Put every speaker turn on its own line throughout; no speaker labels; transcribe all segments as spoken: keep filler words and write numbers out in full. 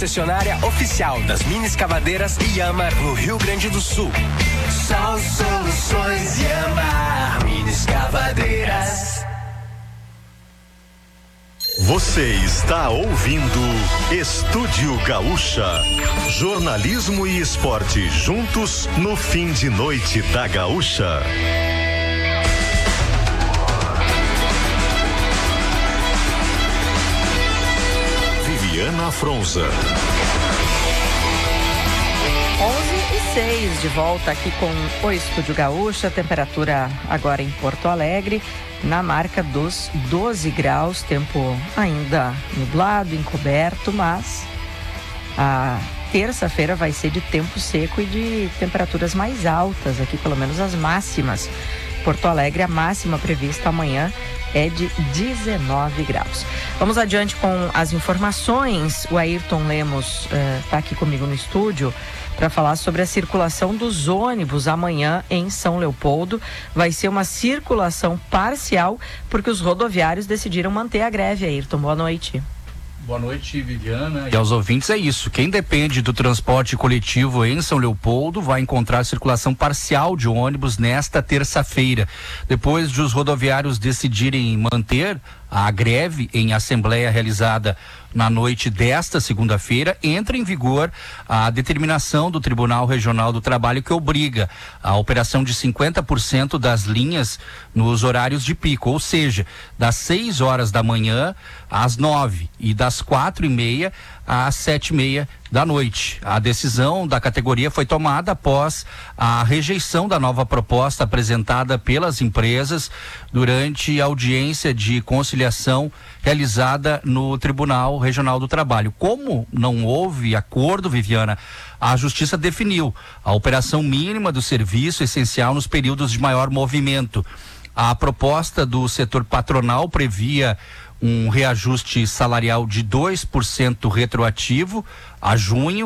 concessionária oficial das mini escavadeiras Yamar no Rio Grande do Sul. Só soluções Yamar, mini escavadeiras.
Você está ouvindo Estúdio Gaúcha. Jornalismo e esporte juntos no fim de noite da Gaúcha. Viviana Fronza.
onze e seis, de volta aqui com o Estúdio Gaúcha. Temperatura agora em Porto Alegre na marca dos doze graus, tempo ainda nublado, encoberto, mas a terça-feira vai ser de tempo seco e de temperaturas mais altas aqui, pelo menos as máximas. Porto Alegre, a máxima prevista amanhã é de dezenove graus. Vamos adiante com as informações. O Ayrton Lemos está uh, aqui comigo no estúdio para falar sobre a circulação dos ônibus amanhã em São Leopoldo. Vai ser uma circulação parcial porque os rodoviários decidiram manter a greve. Ayrton, boa noite.
Boa noite, Viviana. E aos ouvintes é isso. Quem depende do transporte coletivo em São Leopoldo vai encontrar circulação parcial de ônibus nesta terça-feira. Depois de os rodoviários decidirem manter a greve em assembleia realizada na noite desta segunda-feira, entra em vigor a determinação do Tribunal Regional do Trabalho que obriga a operação de cinquenta por cento das linhas nos horários de pico, ou seja, das seis horas da manhã às nove e das quatro e meia às sete e meia da noite. A decisão da categoria foi tomada após a rejeição da nova proposta apresentada pelas empresas durante a audiência de conciliação realizada no Tribunal Regional do Trabalho. Como não houve acordo, Viviana, a Justiça definiu a operação mínima do serviço essencial nos períodos de maior movimento. A proposta do setor patronal previa um reajuste salarial de dois por cento retroativo a junho,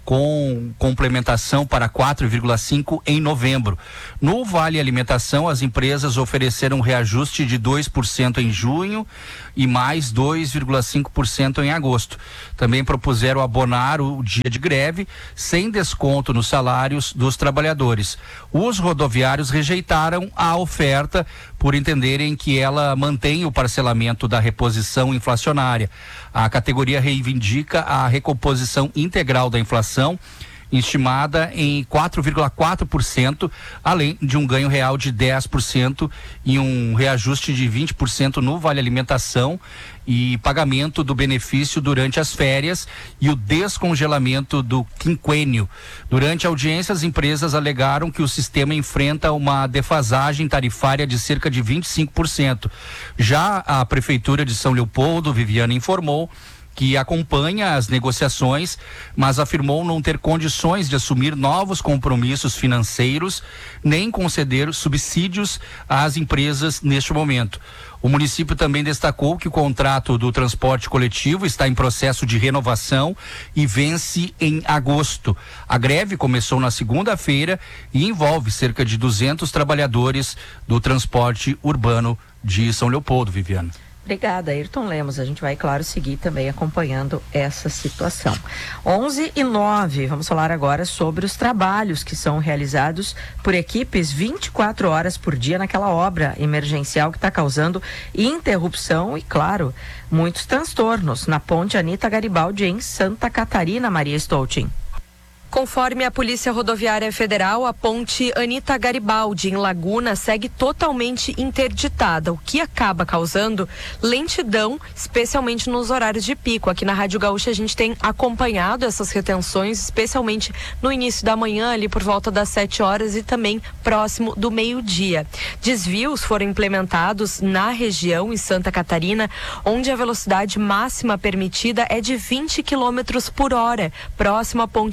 com complementação para quatro vírgula cinco por cento em novembro. No Vale Alimentação, as empresas ofereceram um reajuste de dois por cento em junho e mais dois vírgula cinco por cento em agosto. Também propuseram abonar o dia de greve sem desconto nos salários dos trabalhadores. Os rodoviários rejeitaram a oferta por entenderem que ela mantém o parcelamento da reposição inflacionária. A categoria reivindica a recomposição integral da inflação, estimada em quatro vírgula quatro por cento, além de um ganho real de dez por cento e um reajuste de vinte por cento no Vale Alimentação e pagamento do benefício durante as férias e o descongelamento do quinquênio. Durante a audiência, as empresas alegaram que o sistema enfrenta uma defasagem tarifária de cerca de vinte e cinco por cento. Já a Prefeitura de São Leopoldo, Viviana, informou que acompanha as negociações, mas afirmou não ter condições de assumir novos compromissos financeiros, nem conceder subsídios às empresas neste momento. O município também destacou que o contrato do transporte coletivo está em processo de renovação e vence em agosto. A greve começou na segunda-feira e envolve cerca de duzentos trabalhadores do transporte urbano de São Leopoldo, Viviana.
Obrigada, Ayrton Lemos. A gente vai, claro, seguir também acompanhando essa situação. onze e nove, vamos falar agora sobre os trabalhos que são realizados por equipes vinte e quatro horas por dia naquela obra emergencial que está causando interrupção e, claro, muitos transtornos na ponte Anita Garibaldi em Santa Catarina, Maria Stoltin.
Conforme a Polícia Rodoviária Federal, a ponte Anita Garibaldi, em Laguna, segue totalmente interditada, o que acaba causando lentidão, especialmente nos horários de pico. Aqui na Rádio Gaúcha a gente tem acompanhado essas retenções, especialmente no início da manhã, ali por volta das sete horas e também próximo do meio-dia. Desvios foram implementados na região, em Santa Catarina, onde a velocidade máxima permitida é de vinte quilômetros por hora, próximo à ponte Anita Garibaldi.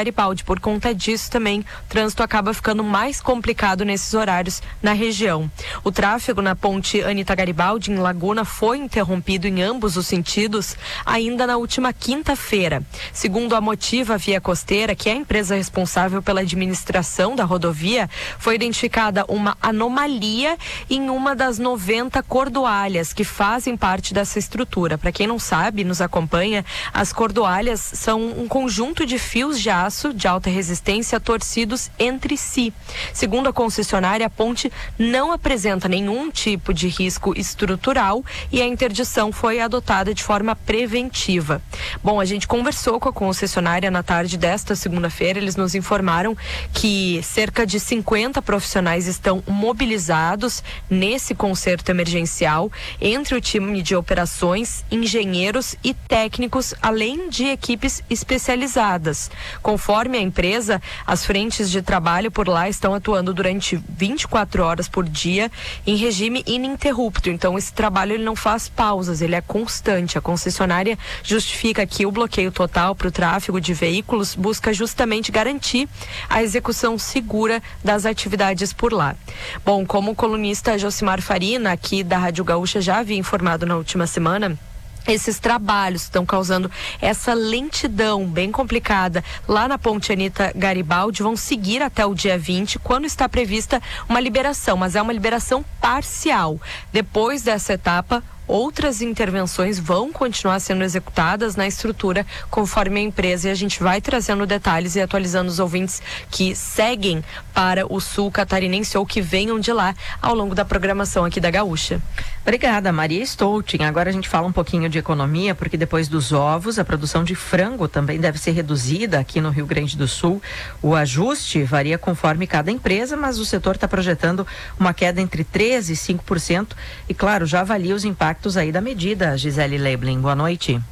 Garibaldi. Por conta disso também, o trânsito acaba ficando mais complicado nesses horários na região. O tráfego na ponte Anita Garibaldi, em Laguna, foi interrompido em ambos os sentidos ainda na última quinta-feira. Segundo a Motiva Via Costeira, que é a empresa responsável pela administração da rodovia, foi identificada uma anomalia em uma das noventa cordoalhas que fazem parte dessa estrutura. Para quem não sabe, nos acompanha, as cordoalhas são um conjunto de fios de aço de alta resistência torcidos entre si. Segundo a concessionária, a ponte não apresenta nenhum tipo de risco estrutural e a interdição foi adotada de forma preventiva. Bom, a gente conversou com a concessionária na tarde desta segunda-feira. Eles nos informaram que cerca de cinquenta profissionais estão mobilizados nesse conserto emergencial, entre o time de operações, engenheiros e técnicos, além de equipes especializadas. Conforme a empresa, as frentes de trabalho por lá estão atuando durante vinte e quatro horas por dia em regime ininterrupto. Então, esse trabalho ele não faz pausas, ele é constante. A concessionária justifica que o bloqueio total para o tráfego de veículos busca justamente garantir a execução segura das atividades por lá. Bom, como o colunista Josimar Farina, aqui da Rádio Gaúcha, já havia informado na última semana, esses trabalhos estão causando essa lentidão bem complicada lá na ponte Anita Garibaldi, vão seguir até o dia vinte, quando está prevista uma liberação, mas é uma liberação parcial. Depois dessa etapa, outras intervenções vão continuar sendo executadas na estrutura conforme a empresa, e a gente vai trazendo detalhes e atualizando os ouvintes que seguem para o sul catarinense ou que venham de lá ao longo da programação aqui da Gaúcha.
Obrigada, Maria Stouting. Agora a gente fala um pouquinho de economia, porque depois dos ovos, a produção de frango também deve ser reduzida aqui no Rio Grande do Sul. O ajuste varia conforme cada empresa, mas o setor está projetando uma queda entre três por cento e cinco por cento e, claro, já avalia os impactos aí da medida. Gisele Leibling, boa noite.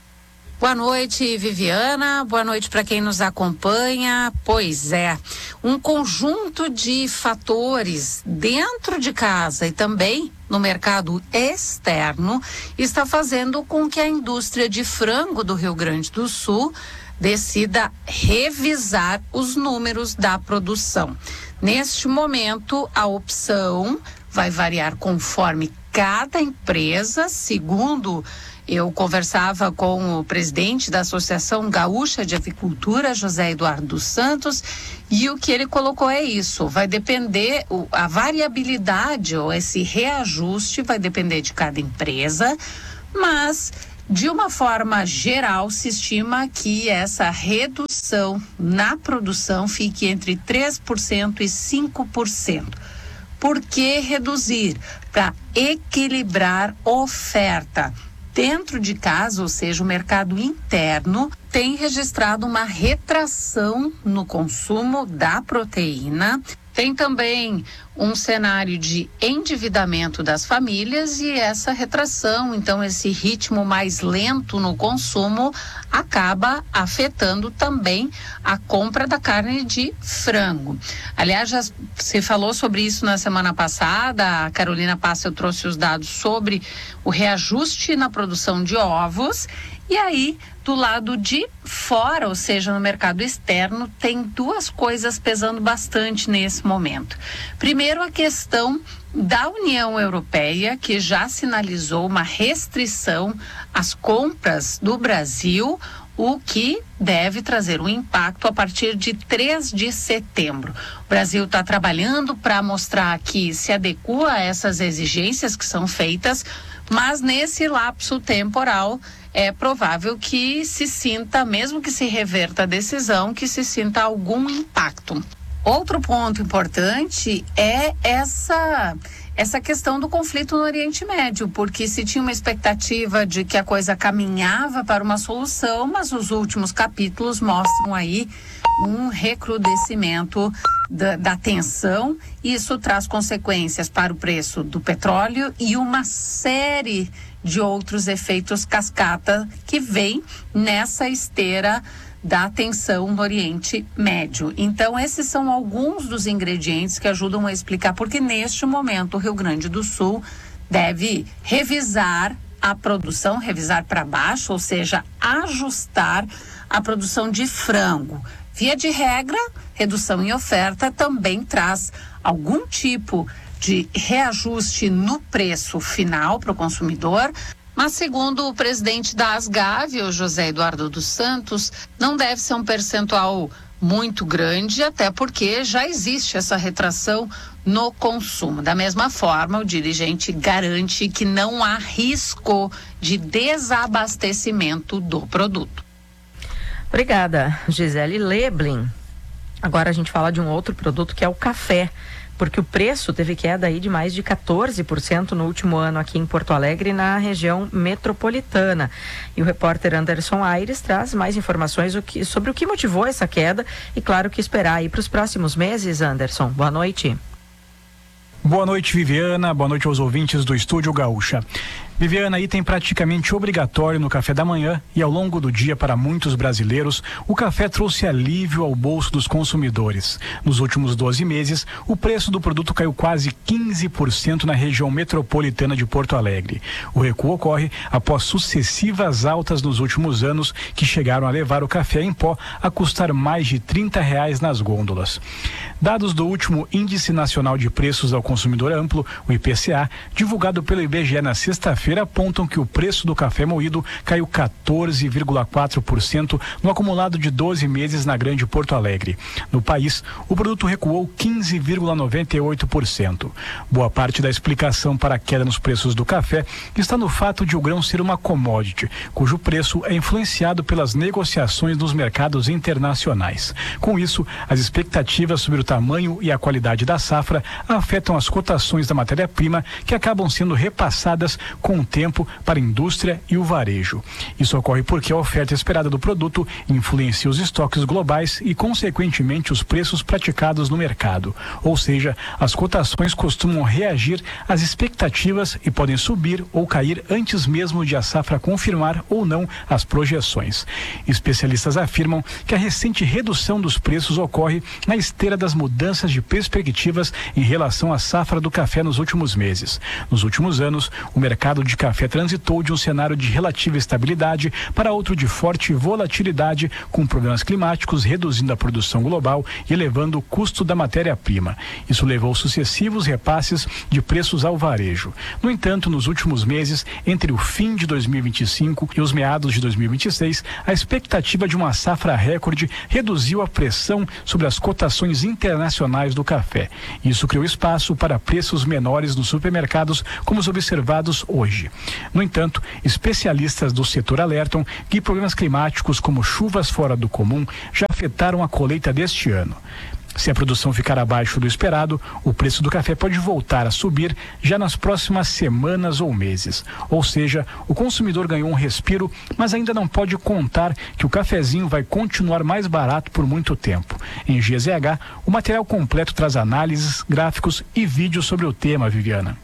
Boa noite, Viviana. Boa noite para quem nos acompanha. Pois é, um conjunto de fatores dentro de casa e também no mercado externo está fazendo com que a indústria de frango do Rio Grande do Sul decida revisar os números da produção. Neste momento, a opção vai variar conforme cada empresa. Segundo eu conversava com o presidente da Associação Gaúcha de Avicultura, José Eduardo dos Santos, e o que ele colocou é isso: vai depender, a variabilidade ou esse reajuste vai depender de cada empresa, mas de uma forma geral se estima que essa redução na produção fique entre três por cento e cinco por cento. Por que reduzir? Para equilibrar oferta. Dentro de casa, ou seja, o mercado interno tem registrado uma retração no consumo da proteína. Tem também um cenário de endividamento das famílias e essa retração, então esse ritmo mais lento no consumo acaba afetando também a compra da carne de frango. Aliás, já se falou sobre isso na semana passada, a Carolina Passa trouxe os dados sobre o reajuste na produção de ovos. E aí, do lado de fora, ou seja, no mercado externo, tem duas coisas pesando bastante nesse momento. Primeiro, a questão da União Europeia, que já sinalizou uma restrição às compras do Brasil, o que deve trazer um impacto a partir de três de setembro. O Brasil está trabalhando para mostrar que se adequa a essas exigências que são feitas, mas nesse lapso temporal é provável que se sinta, mesmo que se reverta a decisão, que se sinta algum impacto. Outro ponto importante é essa, essa questão do conflito no Oriente Médio, porque se tinha uma expectativa de que a coisa caminhava para uma solução, mas os últimos capítulos mostram aí um recrudescimento da, da tensão. Isso traz consequências para o preço do petróleo e uma série de outros efeitos cascata que vem nessa esteira da tensão no Oriente Médio. Então, esses são alguns dos ingredientes que ajudam a explicar porque neste momento o Rio Grande do Sul deve revisar a produção, revisar para baixo, ou seja, ajustar a produção de frango. Via de regra, redução em oferta também traz algum tipo de reajuste no preço final para o consumidor. Mas, segundo o presidente da Asgav, o José Eduardo dos Santos, não deve ser um percentual muito grande, até porque já existe essa retração no consumo. Da mesma forma, o dirigente garante que não há risco de desabastecimento do produto.
Obrigada, Gisele Leblin. Agora a gente fala de um outro produto que é o café, porque o preço teve queda aí de mais de quatorze por cento no último ano aqui em Porto Alegre, na região metropolitana. E o repórter Anderson Aires traz mais informações sobre o que motivou essa queda e, claro, o que esperar aí para os próximos meses. Anderson, boa noite.
Boa noite, Viviana. Boa noite aos ouvintes do Estúdio Gaúcha. Viviana, item praticamente obrigatório no café da manhã e ao longo do dia para muitos brasileiros, o café trouxe alívio ao bolso dos consumidores. Nos últimos doze meses, o preço do produto caiu quase quinze por cento na região metropolitana de Porto Alegre. O recuo ocorre após sucessivas altas nos últimos anos, que chegaram a levar o café em pó a custar mais de trinta reais nas gôndolas. Dados do último Índice Nacional de Preços ao Consumidor Amplo, o I P C A, divulgado pelo I B G E na sexta-feira, apontam que o preço do café moído caiu quatorze vírgula quatro por cento no acumulado de doze meses na Grande Porto Alegre. No país, o produto recuou quinze vírgula noventa e oito por cento. Boa parte da explicação para a queda nos preços do café está no fato de o grão ser uma commodity, cujo preço é influenciado pelas negociações nos mercados internacionais. Com isso, as expectativas sobre o tamanho e a qualidade da safra afetam as cotações da matéria-prima, que acabam sendo repassadas com o tempo para a indústria e o varejo. Isso ocorre porque a oferta esperada do produto influencia os estoques globais e, consequentemente, os preços praticados no mercado. Ou seja, as cotações costumam reagir às expectativas e podem subir ou cair antes mesmo de a safra confirmar ou não as projeções. Especialistas afirmam que a recente redução dos preços ocorre na esteira das mudanças de perspectivas em relação à safra do café nos últimos meses. Nos últimos anos, o mercado de café transitou de um cenário de relativa estabilidade para outro de forte volatilidade, com problemas climáticos reduzindo a produção global e elevando o custo da matéria-prima. Isso levou sucessivos repasses de preços ao varejo. No entanto, nos últimos meses, entre o fim de dois mil e vinte e cinco e os meados de dois mil e vinte e seis, a expectativa de uma safra recorde reduziu a pressão sobre as cotações internacionais do café. Isso criou espaço para preços menores nos supermercados, como os observados hoje. No entanto, especialistas do setor alertam que problemas climáticos como chuvas fora do comum já afetaram a colheita deste ano. Se a produção ficar abaixo do esperado, o preço do café pode voltar a subir já nas próximas semanas ou meses. Ou seja, o consumidor ganhou um respiro, mas ainda não pode contar que o cafezinho vai continuar mais barato por muito tempo. Em G Z H, o material completo traz análises, gráficos e vídeos sobre o tema, Viviana.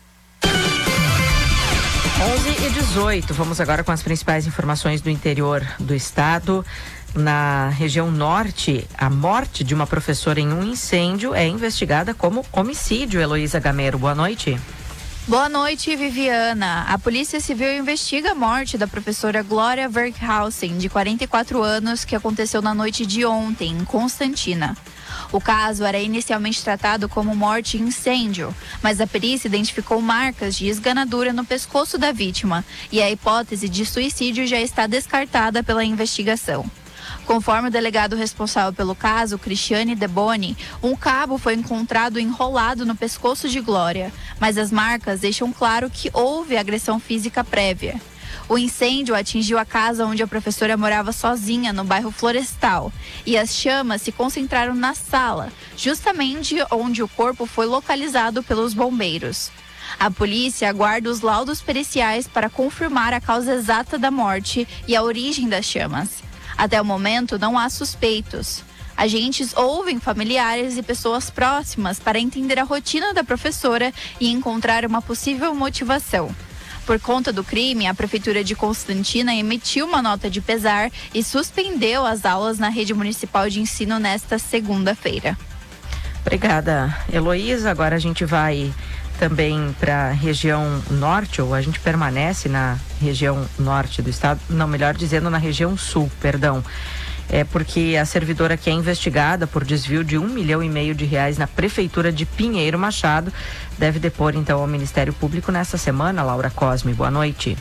onze e dezoito, vamos agora com as principais informações do interior do estado. Na região norte, a morte de uma professora em um incêndio é investigada como homicídio. Heloísa Gamero, boa noite.
Boa noite, Viviana. A Polícia Civil investiga a morte da professora Glória Verkhausen, de quarenta e quatro anos, que aconteceu na noite de ontem, em Constantina. O caso era inicialmente tratado como morte e incêndio, mas a perícia identificou marcas de esganadura no pescoço da vítima e a hipótese de suicídio já está descartada pela investigação. Conforme o delegado responsável pelo caso, Cristiane Deboni, um cabo foi encontrado enrolado no pescoço de Glória, mas as marcas deixam claro que houve agressão física prévia. O incêndio atingiu a casa onde a professora morava sozinha, no bairro Florestal, e as chamas se concentraram na sala, justamente onde o corpo foi localizado pelos bombeiros. A polícia aguarda os laudos periciais para confirmar a causa exata da morte e a origem das chamas. Até o momento, não há suspeitos. Agentes ouvem familiares e pessoas próximas para entender a rotina da professora e encontrar uma possível motivação. Por conta do crime, a Prefeitura de Constantina emitiu uma nota de pesar e suspendeu as aulas na rede municipal de ensino nesta segunda-feira.
Obrigada, Heloísa. Agora a gente vai também para a região norte, ou a gente permanece na região norte do estado, não, melhor dizendo, na região sul, perdão. é porque a servidora que é investigada por desvio de um milhão e meio de reais na Prefeitura de Pinheiro Machado deve depor então ao Ministério Público nesta semana. Laura Cosme, boa noite.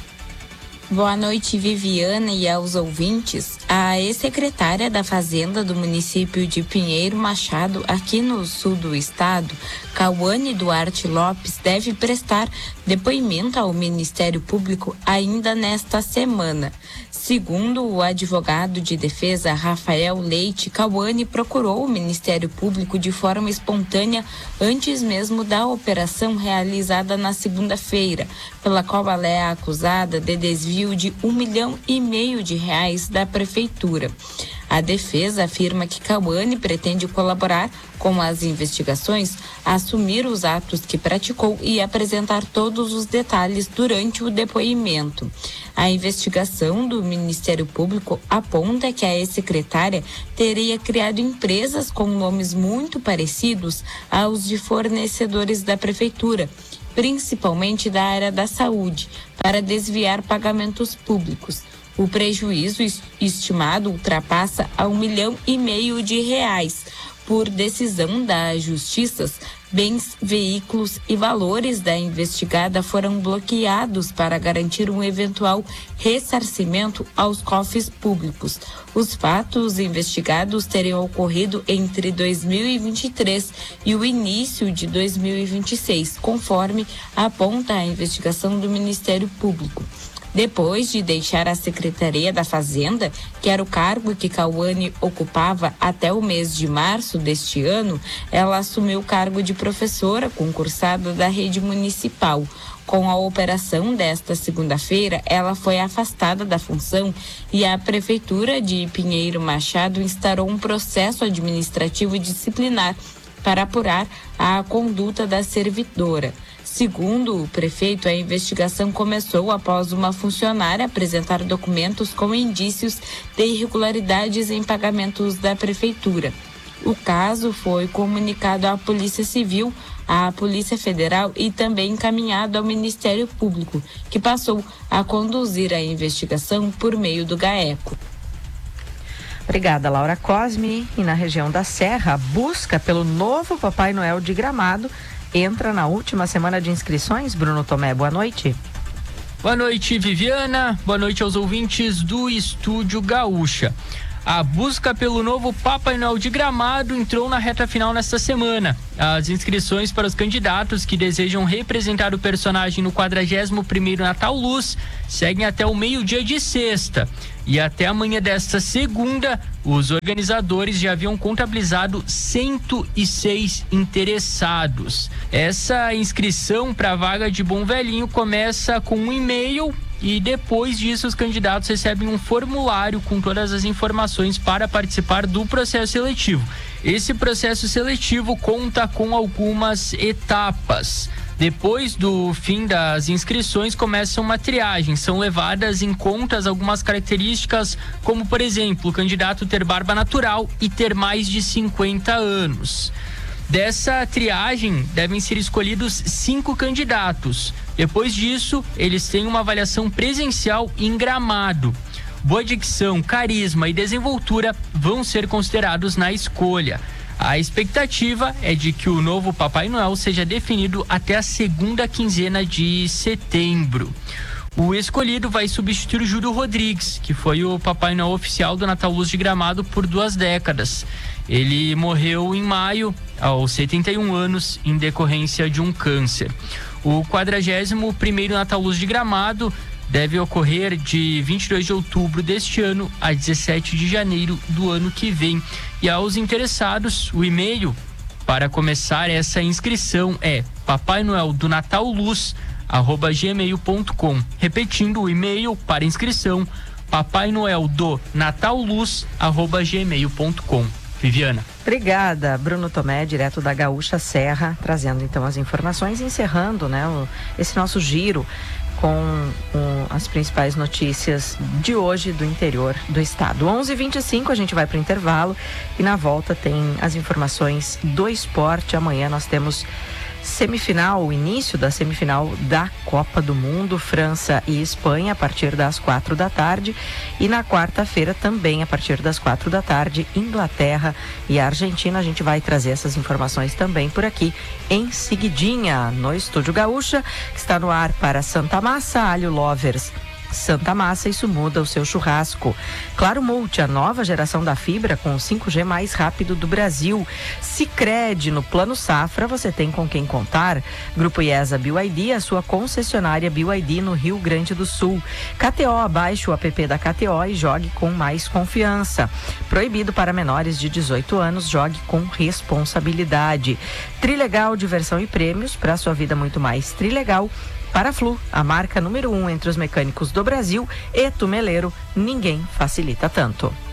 Boa noite, Viviana, e aos ouvintes. A ex-secretária da Fazenda do município de Pinheiro Machado, aqui no sul do estado, Cauane Duarte Lopes, deve prestar depoimento ao Ministério Público ainda nesta semana. Segundo o advogado de defesa Rafael Leite, Cauane procurou o Ministério Público de forma espontânea antes mesmo da operação realizada na segunda-feira, pela qual ela é acusada de desvio de um milhão e meio de reais da Prefeitura. A defesa afirma que Cauane pretende colaborar com as investigações, assumir os atos que praticou e apresentar todos os detalhes durante o depoimento. A investigação do Ministério Público aponta que a ex-secretária teria criado empresas com nomes muito parecidos aos de fornecedores da Prefeitura, principalmente da área da saúde, para desviar pagamentos públicos. O prejuízo estimado ultrapassa a um milhão e meio de reais. Por decisão da Justiça, bens, veículos e valores da investigada foram bloqueados para garantir um eventual ressarcimento aos cofres públicos. Os fatos investigados teriam ocorrido entre dois mil e vinte e três e o início de dois mil e vinte e seis, conforme aponta a investigação do Ministério Público. Depois de deixar a Secretaria da Fazenda, que era o cargo que Cauane ocupava até o mês de março deste ano, ela assumiu o cargo de professora concursada da rede municipal. Com a operação desta segunda-feira, ela foi afastada da função e a Prefeitura de Pinheiro Machado instaurou um processo administrativo disciplinar para apurar a conduta da servidora. Segundo o prefeito, a investigação começou após uma funcionária apresentar documentos com indícios de irregularidades em pagamentos da prefeitura. O caso foi comunicado à Polícia Civil, à Polícia Federal e também encaminhado ao Ministério Público, que passou a conduzir a investigação por meio do GAECO.
Obrigada, Laura Cosme. E na região da Serra, a busca pelo novo Papai Noel de Gramado entra na última semana de inscrições. Bruno Tomé, boa noite.
Boa noite, Viviana. Boa noite aos ouvintes do Estúdio Gaúcha. A busca pelo novo Papai Noel de Gramado entrou na reta final nesta semana. As inscrições para os candidatos que desejam representar o personagem no quadragésimo primeiro Natal Luz seguem até o meio-dia de sexta. E até amanhã desta segunda, os organizadores já haviam contabilizado cento e seis interessados. Essa inscrição para a vaga de Bom Velhinho começa com um e-mail e depois disso os candidatos recebem um formulário com todas as informações para participar do processo seletivo. Esse processo seletivo conta com algumas etapas. Depois do fim das inscrições, começa uma triagem. São levadas em contas algumas características, como, por exemplo, o candidato ter barba natural e ter mais de cinquenta anos. Dessa triagem, devem ser escolhidos cinco candidatos. Depois disso, eles têm uma avaliação presencial em Gramado. Boa dicção, carisma e desenvoltura vão ser considerados na escolha. A expectativa é de que o novo Papai Noel seja definido até a segunda quinzena de setembro. O escolhido vai substituir o Júlio Rodrigues, que foi o Papai Noel oficial do Natal Luz de Gramado por duas décadas. Ele morreu em maio, aos setenta e um anos, em decorrência de um câncer. O quadragésimo primeiro Natal Luz de Gramado deve ocorrer de vinte e dois de outubro deste ano a dezessete de janeiro do ano que vem. E aos interessados, o e-mail para começar essa inscrição é papai noel do natal luz arroba gmail ponto com. Repetindo, o e-mail para inscrição, papai noel do natal luz arroba gmail ponto com. Viviana.
Obrigada, Bruno Tomé, direto da Gaúcha Serra, trazendo então as informações, encerrando, né, o, esse nosso giro com um, as principais notícias de hoje do interior do estado. onze e vinte e cinco, a gente vai para o intervalo e na volta tem as informações do esporte. Amanhã nós temos semifinal, o início da semifinal da Copa do Mundo, França e Espanha, a partir das quatro da tarde. E na quarta-feira, também a partir das quatro da tarde, Inglaterra e Argentina. A gente vai trazer essas informações também por aqui em seguidinha no Estúdio Gaúcha, que está no ar para Santa Massa, Alho Lovers. Santa Massa, isso muda o seu churrasco. Claro Multi, a nova geração da fibra com o cinco G mais rápido do Brasil. Sicredi, no Plano Safra, você tem com quem contar. Grupo IESA B Y D, a sua concessionária B Y D no Rio Grande do Sul. K T O, baixe o app da K T O e jogue com mais confiança. Proibido para menores de dezoito anos, jogue com responsabilidade. Trilegal, diversão e prêmios, para sua vida muito mais Trilegal. Paraflu, a marca número um entre os mecânicos do Brasil, e Tumeleiro, ninguém facilita tanto.